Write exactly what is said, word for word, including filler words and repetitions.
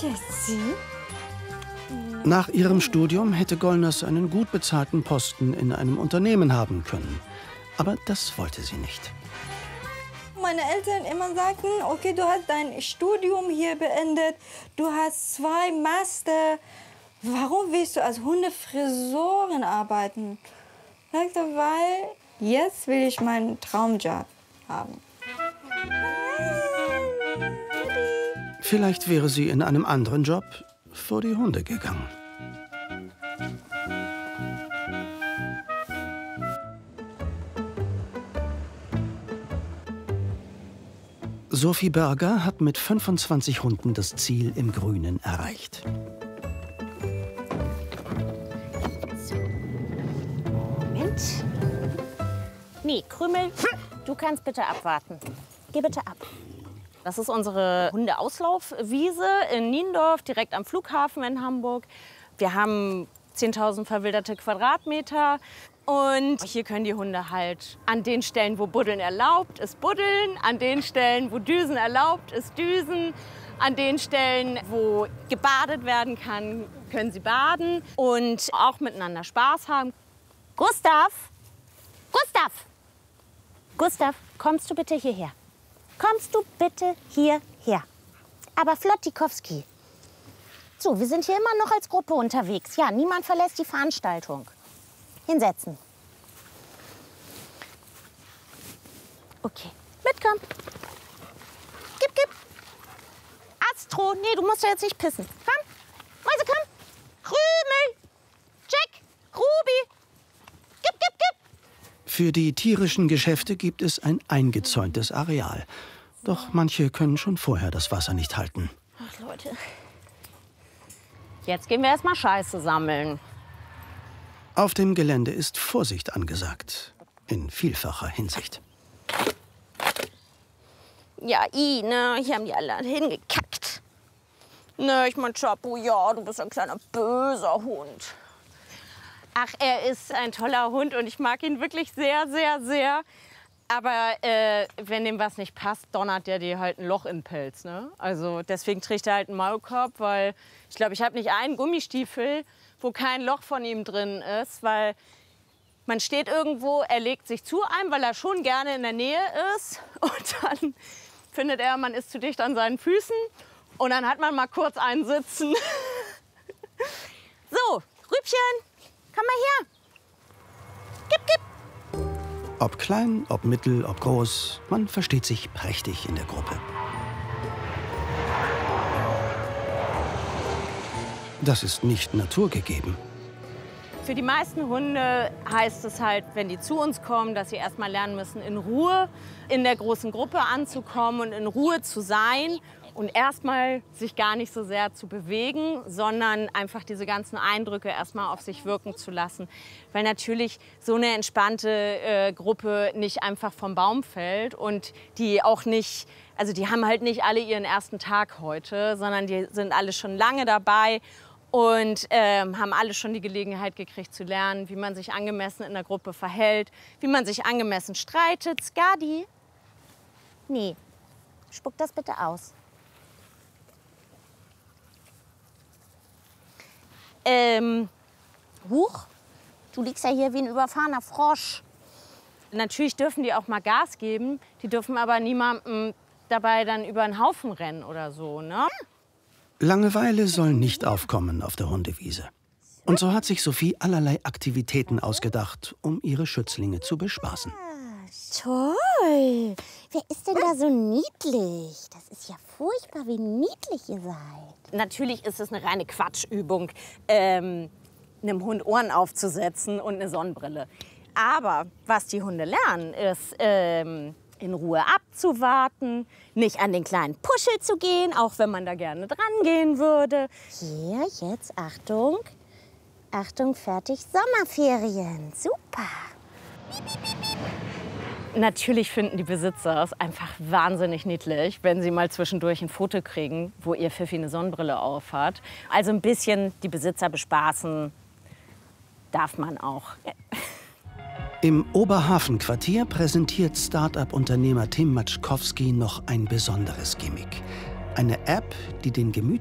Nach ihrem Studium hätte Golners einen gut bezahlten Posten in einem Unternehmen haben können. Aber das wollte sie nicht. Meine Eltern immer sagten, okay, du hast dein Studium hier beendet, du hast zwei Master. Warum willst du als Hundefriseurin arbeiten? Ich sagte, weil jetzt will ich meinen Traumjob haben. Vielleicht wäre sie in einem anderen Job vor die Hunde gegangen. Sophie Berger hat mit fünfundzwanzig Hunden das Ziel im Grünen erreicht. Moment. Nee, Krümel, du kannst bitte abwarten. Geh bitte ab. Das ist unsere Hundeauslaufwiese in Niendorf, direkt am Flughafen in Hamburg. Wir haben zehntausend verwilderte Quadratmeter. Und hier können die Hunde halt an den Stellen, wo Buddeln erlaubt ist, buddeln. An den Stellen, wo Düsen erlaubt ist, düsen. An den Stellen, wo gebadet werden kann, können sie baden. Und auch miteinander Spaß haben. Gustav! Gustav! Gustav, kommst du bitte hierher? Kommst du bitte hierher? Aber Flottikowski. So, wir sind hier immer noch als Gruppe unterwegs. Ja, niemand verlässt die Veranstaltung. Hinsetzen. Okay, mitkommen. Gib, gib. Astro, nee, du musst ja jetzt nicht pissen. Komm, Mäuse, komm. Krümel, Jack, Ruby. Gib, gib, gib. Für die tierischen Geschäfte gibt es ein eingezäuntes Areal. Doch manche können schon vorher das Wasser nicht halten. Ach, Leute. Jetzt gehen wir erst mal Scheiße sammeln. Auf dem Gelände ist Vorsicht angesagt. In vielfacher Hinsicht. Ja, i, ne, hier haben die alle hingekackt. Ne, ich mein, Chapo, ja, du bist ein kleiner böser Hund. Ach, er ist ein toller Hund und ich mag ihn wirklich sehr, sehr, sehr. Aber äh, wenn dem was nicht passt, donnert der dir halt ein Loch in den Pelz, ne? Also deswegen trägt er halt einen Maulkorb, weil ich glaube, ich habe nicht einen Gummistiefel, wo kein Loch von ihm drin ist, weil man steht irgendwo, er legt sich zu einem, weil er schon gerne in der Nähe ist. Und dann findet er, man ist zu dicht an seinen Füßen. Und dann hat man mal kurz einen sitzen. So, Rübchen, komm mal her. Gib, gib. Ob klein, ob mittel, ob groß, man versteht sich prächtig in der Gruppe. Das ist nicht naturgegeben. Für die meisten Hunde heißt es halt, wenn die zu uns kommen, dass sie erst mal lernen müssen, in Ruhe in der großen Gruppe anzukommen und in Ruhe zu sein und erst mal sich gar nicht so sehr zu bewegen, sondern einfach diese ganzen Eindrücke erst mal auf sich wirken zu lassen. Weil natürlich so eine entspannte äh, Gruppe nicht einfach vom Baum fällt und die auch nicht, also die haben halt nicht alle ihren ersten Tag heute, sondern die sind alle schon lange dabei. Und ähm, haben alle schon die Gelegenheit gekriegt zu lernen, wie man sich angemessen in der Gruppe verhält, wie man sich angemessen streitet. Skadi? Nee, spuck das bitte aus. Ähm, Huch, du liegst ja hier wie ein überfahrener Frosch. Natürlich dürfen die auch mal Gas geben, die dürfen aber niemandem dabei dann über den Haufen rennen oder so, ne? Langeweile soll nicht aufkommen auf der Hundewiese. Und so hat sich Sophie allerlei Aktivitäten ausgedacht, um ihre Schützlinge zu bespaßen. Toll! Wer ist denn da so niedlich? Das ist ja furchtbar, wie niedlich ihr seid. Natürlich ist es eine reine Quatschübung, ähm, einem Hund Ohren aufzusetzen und eine Sonnenbrille. Aber was die Hunde lernen, ist ähm, in Ruhe abzuwarten, nicht an den kleinen Puschel zu gehen, auch wenn man da gerne dran gehen würde. Hier, jetzt, Achtung, Achtung, fertig, Sommerferien. Super. Natürlich finden die Besitzer es einfach wahnsinnig niedlich, wenn sie mal zwischendurch ein Foto kriegen, wo ihr Pfiffi eine Sonnenbrille auf hat. Also ein bisschen die Besitzer bespaßen darf man auch. Im Oberhafenquartier präsentiert Start-up-Unternehmer Tim Matschkowski noch ein besonderes Gimmick. Eine App, die den gemütlichen